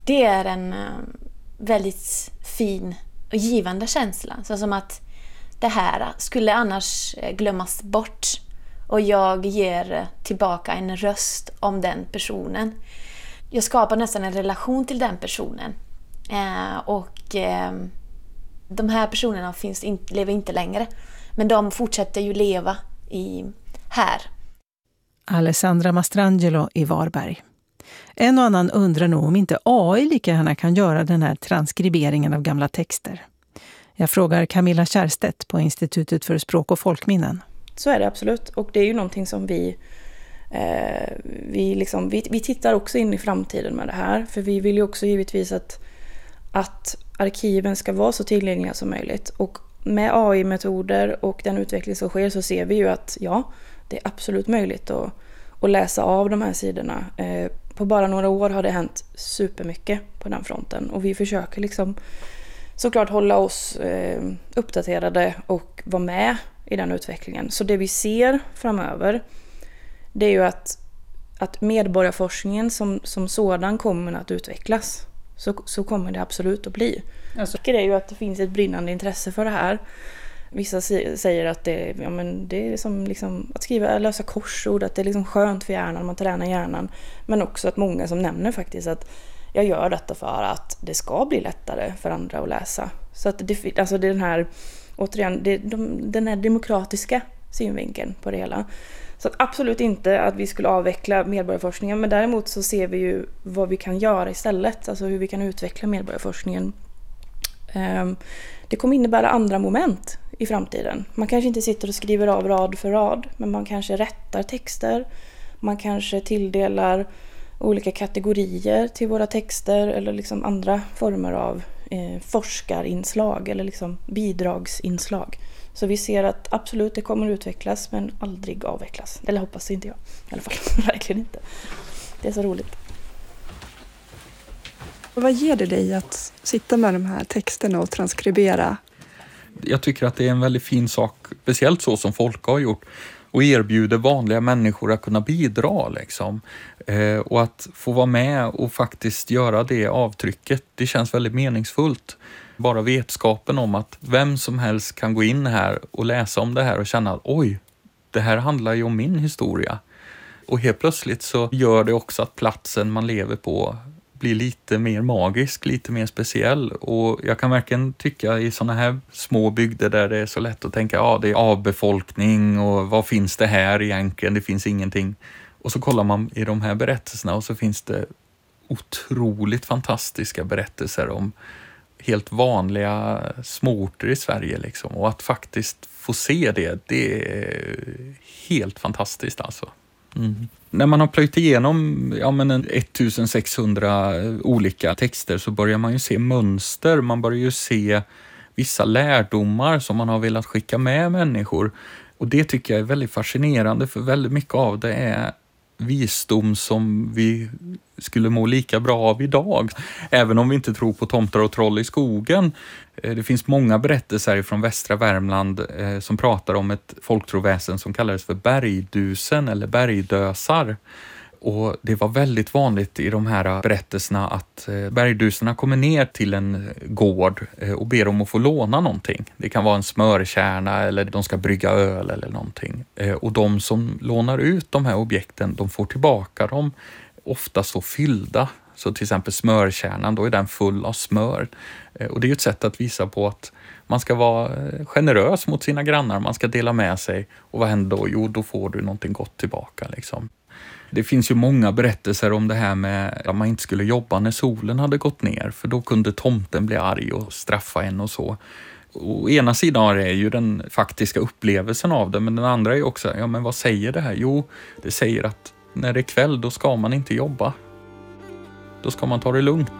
Det är en väldigt fin och givande känsla. Så som att det här skulle annars glömmas bort. Och jag ger tillbaka en röst om den personen. Jag skapar nästan en relation till den personen. De här personerna lever inte längre. Men de fortsätter ju leva här. Alessandra Mastrangelo i Varberg. En och annan undrar nog om inte AI lika gärna kan göra den här transkriberingen av gamla texter. Jag frågar Camilla Kärstedt på Institutet för språk- och folkminnen. Så är det absolut. Och det är ju någonting som vi tittar också in i framtiden med det här. För vi vill ju också givetvis att arkiven ska vara så tillgängliga som möjligt. Och med AI-metoder och den utveckling som sker så ser vi ju att det är absolut möjligt att läsa av de här sidorna. På bara några år har det hänt supermycket på den fronten. Och vi försöker såklart hålla oss uppdaterade och vara med i den utvecklingen. Så det vi ser framöver, det är ju att medborgarforskningen som sådan kommer att utvecklas. Så kommer det absolut att bli. Alltså, det är ju att det finns ett brinnande intresse för det här. Vissa säger att det är som att skriva lösa korsord, att det är skönt för hjärnan, man tränar hjärnan. Men också att många som nämner faktiskt att jag gör detta för att det ska bli lättare för andra att läsa. Så att det är den här, återigen, den här demokratiska synvinkeln på det hela. Så att absolut inte att vi skulle avveckla medborgarforskningen, men däremot så ser vi ju vad vi kan göra istället, alltså hur vi kan utveckla medborgarforskningen. Det kommer innebära andra moment i framtiden. Man kanske inte sitter och skriver av rad för rad, men man kanske rättar texter, man kanske tilldelar olika kategorier till våra texter eller andra former av forskarinslag eller bidragsinslag. Så vi ser att absolut det kommer utvecklas men aldrig avvecklas. Eller hoppas inte jag i alla fall. Verkligen inte. Det är så roligt. Vad ger det dig att sitta med de här texterna och transkribera? Jag tycker att det är en väldigt fin sak, speciellt så som folk har gjort, och erbjuder vanliga människor att kunna bidra och att få vara med och faktiskt göra det avtrycket, det känns väldigt meningsfullt. Bara vetskapen om att vem som helst kan gå in här och läsa om det här och känna att oj, det här handlar ju om min historia. Och helt plötsligt så gör det också att platsen man lever på blir lite mer magisk, lite mer speciell. Och jag kan verkligen tycka i sådana här små bygder där det är så lätt att tänka det är avbefolkning och vad finns det här egentligen? Det finns ingenting. Och så kollar man i de här berättelserna och så finns det otroligt fantastiska berättelser om helt vanliga småorter i Sverige och att faktiskt få se det är helt fantastiskt alltså. Mm. När man har plöjt igenom 1600 olika texter så börjar man ju se mönster, man börjar ju se vissa lärdomar som man har velat skicka med människor, och det tycker jag är väldigt fascinerande, för väldigt mycket av det är visdom som vi skulle må lika bra av idag, även om vi inte tror på tomtar och troll i skogen. Det finns många berättelser från västra Värmland som pratar om ett folktroväsen som kallades för bergdusen eller bergdösar. Och det var väldigt vanligt i de här berättelserna att bergduserna kommer ner till en gård och ber om att få låna någonting. Det kan vara en smörkärna eller de ska brygga öl eller någonting. Och de som lånar ut de här objekten, de får tillbaka dem ofta så fyllda. Så till exempel smörkärnan, då är den full av smör. Och det är ett sätt att visa på att man ska vara generös mot sina grannar, man ska dela med sig. Och vad händer då? Jo, då får du någonting gott tillbaka Det finns ju många berättelser om det här med att man inte skulle jobba när solen hade gått ner, för då kunde tomten bli arg och straffa en och så. Och ena sidan är ju den faktiska upplevelsen av det, men den andra är också, men vad säger det här? Jo, det säger att när det är kväll då ska man inte jobba. Då ska man ta det lugnt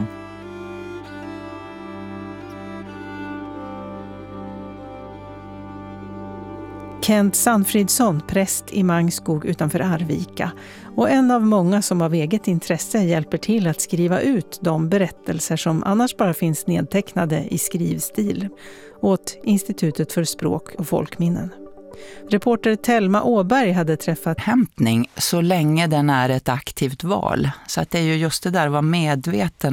Kent Sandfridsson, präst i Mangskog utanför Arvika, och en av många som av eget intresse hjälper till att skriva ut de berättelser som annars bara finns nedtecknade i skrivstil åt Institutet för språk- och folkminnen. Reporter Telma Åberg hade träffat hämtning så länge den är ett aktivt val. Så att det är ju just det där att vara medveten